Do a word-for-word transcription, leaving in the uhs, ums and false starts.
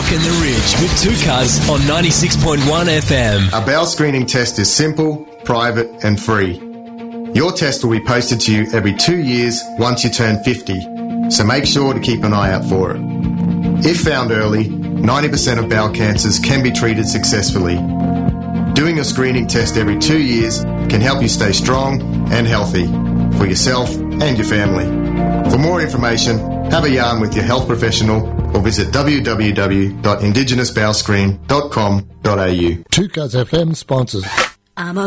Rockin' the Ridge with Two Cuz on ninety-six point one F M. A bowel screening test is simple, private and free. Your test will be posted to you every two years once you turn fifty, so make sure to keep an eye out for it. If found early, ninety percent of bowel cancers can be treated successfully. Doing a screening test every two years can help you stay strong and healthy for yourself and your family. For more information, have a yarn with your health professional or visit w w w dot indigenous bowel screen dot com dot a u. Two Cuz F M sponsors. I'm a